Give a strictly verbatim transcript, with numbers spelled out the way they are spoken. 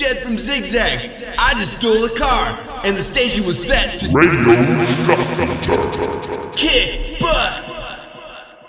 shed from Zigzag. I just stole a car, and the station was set to Radio Nothing. kick